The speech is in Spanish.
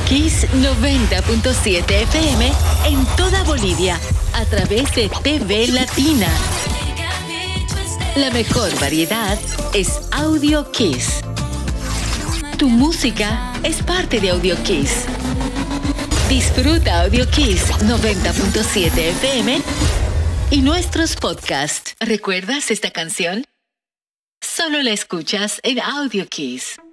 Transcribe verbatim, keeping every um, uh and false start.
Kiss noventa punto siete F M en toda Bolivia a través de T V Latina. La mejor variedad es Audio Kiss. Tu música es parte de Audio Kiss. Disfruta Audio Kiss noventa punto siete F M y nuestros podcasts. ¿Recuerdas esta canción? Solo la escuchas en Audio Kiss.